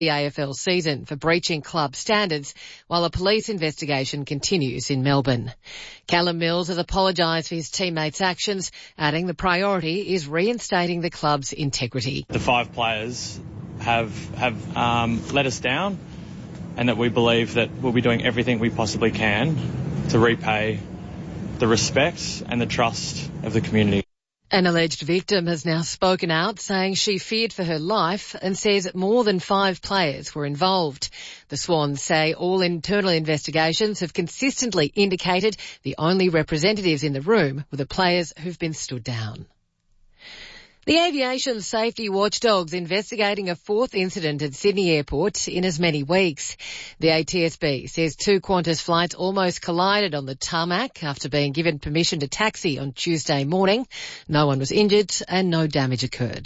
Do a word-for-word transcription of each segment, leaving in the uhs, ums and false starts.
the A F L season for breaching club standards while a police investigation continues in Melbourne. Callum Mills has apologised for his teammates' actions, adding the priority is reinstating the club's integrity. The five players have have um, let us down, and that we believe that we'll be doing everything we possibly can to repay the respect and the trust of the community. An alleged victim has now spoken out, saying she feared for her life and says more than five players were involved. The Swans say all internal investigations have consistently indicated the only representatives in the room were the players who've been stood down. The aviation safety watchdog's investigating a fourth incident at Sydney Airport in as many weeks. The A T S B says two Qantas flights almost collided on the tarmac after being given permission to taxi on Tuesday morning. No one was injured and no damage occurred.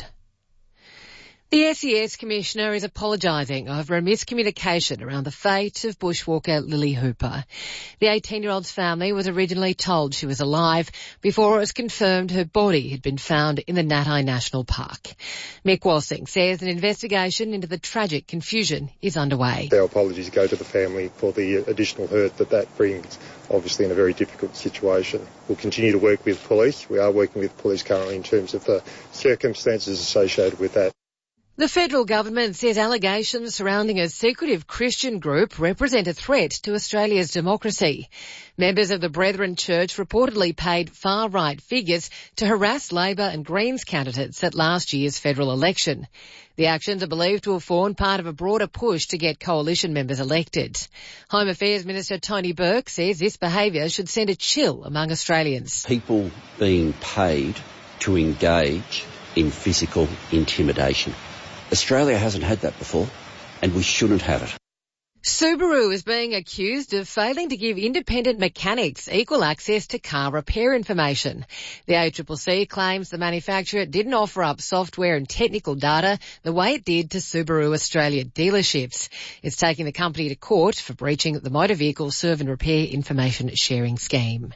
The S E S Commissioner is apologising over a miscommunication around the fate of bushwalker Lily Hooper. The eighteen-year-old's family was originally told she was alive before it was confirmed her body had been found in the Natai National Park. Mick Walsing says an investigation into the tragic confusion is underway. Our apologies go to the family for the additional hurt that that brings, obviously in a very difficult situation. We'll continue to work with police. We are working with police currently in terms of the circumstances associated with that. The federal government says allegations surrounding a secretive Christian group represent a threat to Australia's democracy. Members of the Brethren Church reportedly paid far-right figures to harass Labor and Greens candidates at last year's federal election. The actions are believed to have formed part of a broader push to get coalition members elected. Home Affairs Minister Tony Burke says this behaviour should send a chill among Australians. People being paid to engage in physical intimidation. Australia hasn't had that before, and we shouldn't have it. Subaru is being accused of failing to give independent mechanics equal access to car repair information. The A C C C claims the manufacturer didn't offer up software and technical data the way it did to Subaru Australia dealerships. It's taking the company to court for breaching the Motor Vehicle Serve and Repair Information Sharing Scheme.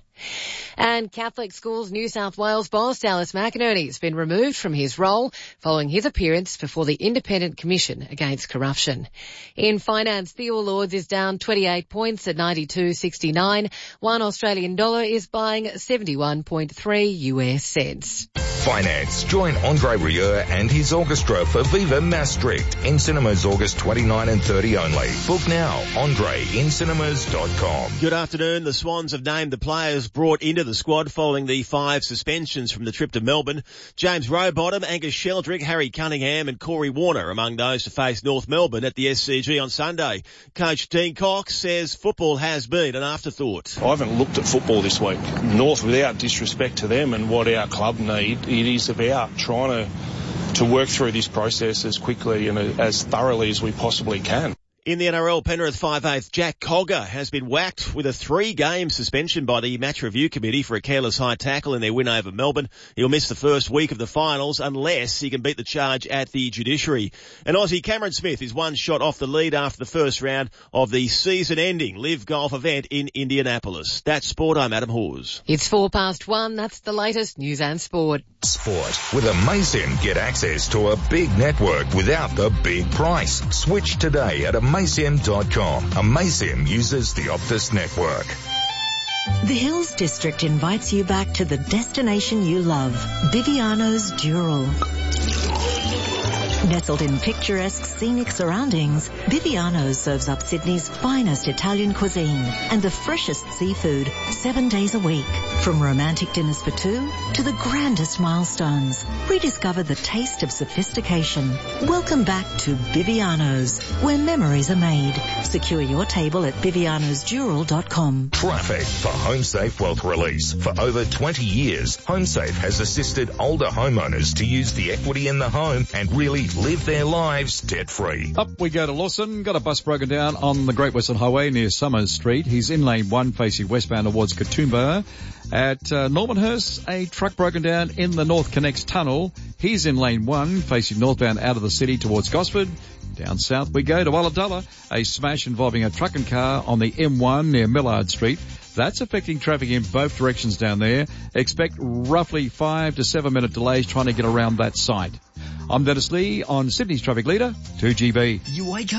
And Catholic Schools New South Wales boss Dallas McInerney has been removed from his role following his appearance before the Independent Commission Against Corruption. In finance, the All Ords is down twenty-eight points at ninety-two sixty-nine. One Australian dollar is buying seventy-one point three U S cents. Finance. Join Andre Rieu and his orchestra for Viva Maastricht in cinemas August twenty-ninth and thirtieth only. Book now. Andre in cinemas dot com. Good afternoon. The Swans have named the players brought into the squad following the five suspensions from the trip to Melbourne. James Rowbottom, Angus Sheldrick, Harry Cunningham and Corey Warner among those to face North Melbourne at the S C G on Sunday. Coach Dean Cox says football has been an afterthought. I haven't looked at football this week. North, without disrespect to them and what our club need, it is about trying to, to work through this process as quickly and as thoroughly as we possibly can. In the N R L, Penrith five eighth Jack Cogger has been whacked with a three-game suspension by the Match Review Committee for a careless high tackle in their win over Melbourne. He'll miss the first week of the finals unless he can beat the charge at the judiciary. And Aussie Cameron Smith is one shot off the lead after the first round of the season-ending Live Golf event in Indianapolis. That's Sport. I'm Adam Hawes. It's four past one. That's the latest news and sport. Sport. With Amaysim, get access to a big network without the big price. Switch today at Amaysim dot com. Amaysim uses the Optus network. The Hills District invites you back to the destination you love, Viviano's Dural. Nestled in picturesque scenic surroundings, Viviano's serves up Sydney's finest Italian cuisine and the freshest seafood seven days a week. From romantic dinners for two to the grandest milestones, rediscover the taste of sophistication. Welcome back to Viviano's, where memories are made. Secure your table at vivianos dural dot com. Traffic for HomeSafe Wealth Release. For over twenty years, HomeSafe has assisted older homeowners to use the equity in the home and really live their lives debt-free. Up we go to Lawson. Got a bus broken down on the Great Western Highway near Summers Street. He's in lane one facing westbound towards Katoomba. At uh, Normanhurst, a truck broken down in the North Connects tunnel. He's in lane one facing northbound out of the city towards Gosford. Down south we go to Ulladulla. A smash involving a truck and car on the M one near Millard Street. That's affecting traffic in both directions down there. Expect roughly five to seven minute delays trying to get around that site. I'm Dennis Lee on Sydney's Traffic Leader, two G B. You wake up